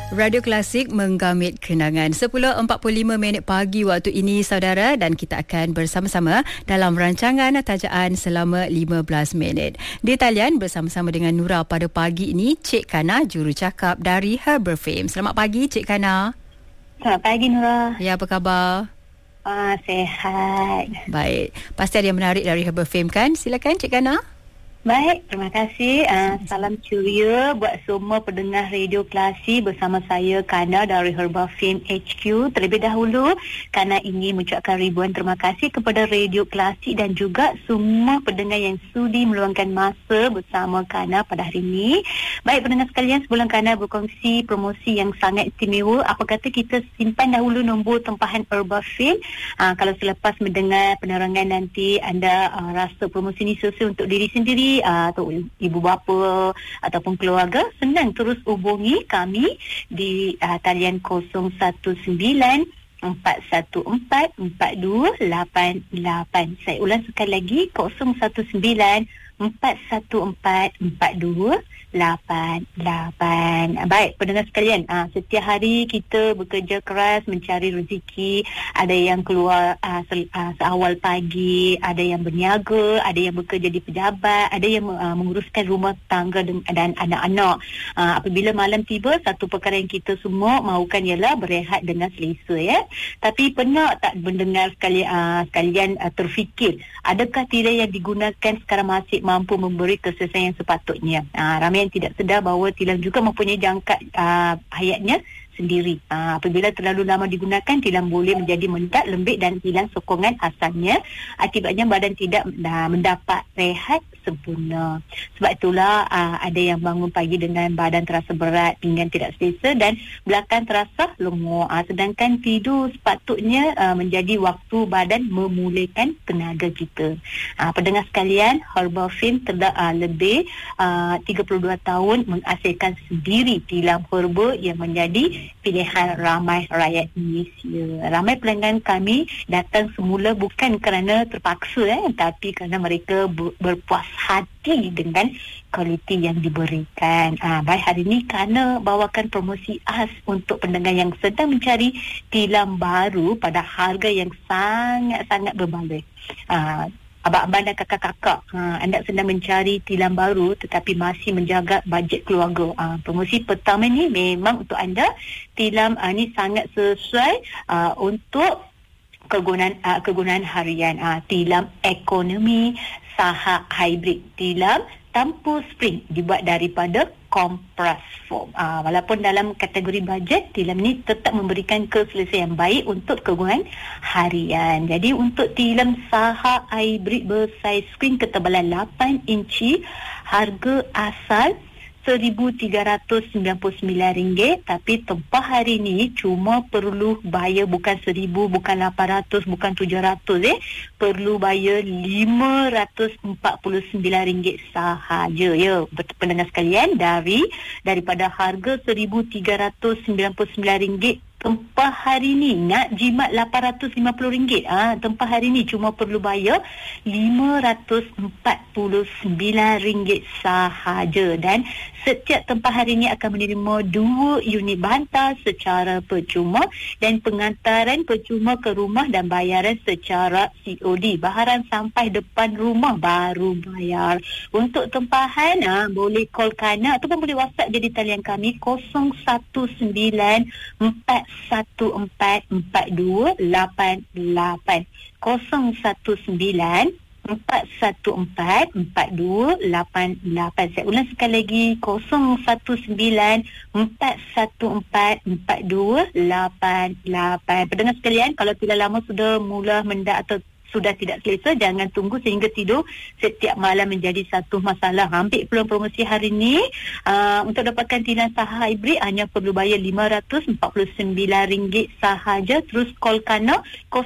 Radio Klasik menggamit kenangan 10.45 pagi waktu ini saudara, dan kita akan bersama-sama dalam rancangan tajaan selama 15 minit. Di talian bersama-sama dengan Nura pada pagi ini Cik Kana, jurucakap dari Herbal Fame. Selamat pagi Cik Kana. Selamat pagi Nura. Ya, apa khabar? Sehat. Baik, pasti ada yang menarik dari Herbal Fame kan? Silakan Cik Kana. Baik, terima kasih. Salam ceria buat semua pendengar Radio Klasik bersama saya Kana dari Herbal Fame HQ. Terlebih dahulu, Kana ingin mengucapkan ribuan terima kasih kepada Radio Klasik dan juga semua pendengar yang sudi meluangkan masa bersama Kana pada hari ini. Baik pendengar sekalian, sebelum Kana berkongsi promosi yang sangat istimewa, apa kata kita simpan dahulu nombor tempahan Herbal Fame. Kalau selepas mendengar penerangan nanti anda rasa promosi ini sesuai untuk diri sendiri atau ibu bapa ataupun keluarga, senang terus hubungi kami di talian 019-414-4288. Saya ulang sekali lagi, 019-414-4288. Baik pendengar sekalian, setiap hari kita bekerja keras mencari rezeki. Ada yang keluar seawal pagi, ada yang berniaga, ada yang bekerja di pejabat, ada yang menguruskan rumah tangga dan anak-anak. Apabila malam tiba, satu perkara yang kita semua mahukan ialah berehat dengan selesa, ya. Tapi pernah tak mendengar sekalian terfikir, adakah tirai yang digunakan sekarang masih mampu memberi keselesaian yang sepatutnya? Ramai yang tidak sedar bahawa tilam juga mempunyai jangka hayatnya sendiri. Apabila terlalu lama digunakan, tilam boleh menjadi mendak, lembik dan hilang sokongan asalnya. Akibatnya badan tidak mendapat rehat sempurna. Sebab itulah ada yang bangun pagi dengan badan terasa berat, pinggan tidak selesa dan belakang terasa lemah. Sedangkan tidur sepatutnya menjadi waktu badan memulihkan tenaga kita. Pendengar sekalian, Herbal Fame telah lebih 32 tahun menghasilkan sendiri tilam herba yang menjadi pilihan ramai rakyat Malaysia. Ramai pelanggan kami datang semula bukan kerana terpaksa, tapi kerana mereka berpuas hati dengan kualiti yang diberikan. Baik, hari ini Kana bawakan promosi khas untuk pendengar yang sedang mencari tilam baru pada harga yang sangat-sangat berbaloi. Abang-abang dan kakak-kakak, anda sedang mencari tilam baru tetapi masih menjaga bajet keluarga. Promosi pertama ni memang untuk anda. Tilam ni sangat sesuai untuk kegunaan harian. Tilam ekonomi saha hybrid, tilam tanpa spring, dibuat daripada kompres foam. Walaupun dalam kategori bajet, tilam ni tetap memberikan keselesaian baik untuk kegunaan harian. Jadi untuk tilam saha hybrid bersaiz screen ketebalan 8 inci, harga asal RM1,399, tapi tempah hari ni cuma perlu bayar bukan RM1,000, bukan RM800, bukan RM700, perlu bayar RM549 sahaja, ya pendengar sekalian. Daripada harga RM1,399, tempah hari ni nak jimat RM850. Tempah hari ni cuma perlu bayar RM549 sahaja, dan setiap tempah hari ni akan menerima 2 unit bantal secara percuma dan pengantaran percuma ke rumah dan bayaran secara COD. Baharan sampai depan rumah baru bayar. Untuk tempahan boleh call Kana ataupun boleh WhatsApp dia di talian kami 019-414-4288. 019-414-4288. Saya ulang sekali lagi, 019-414-4288. Pendengar sekalian, kalau tidak lama sudah mula mendak atau sudah tidak selesa, jangan tunggu sehingga tidur setiap malam menjadi satu masalah. Ambil peluang promosi hari ini. Untuk dapatkan tilam saha hybrid hanya perlu bayar RM549 sahaja. Terus call Kana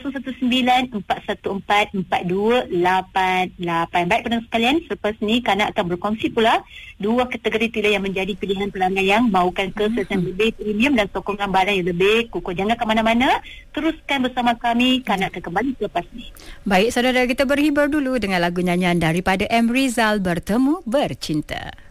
019-414-4288. Baik pendengar sekalian, selepas ni Kana akan berkongsi pula 2 kategori tilam yang menjadi pilihan pelanggan yang mahukan keselesaian lebih premium dan sokongan badan yang lebih kukuh. Jangan ke mana-mana, teruskan bersama kami. Kana akan kembali selepas ni. Baik saudara, kita berhibur dulu dengan lagu nyanyian daripada M. Rizal, Bertemu Bercinta.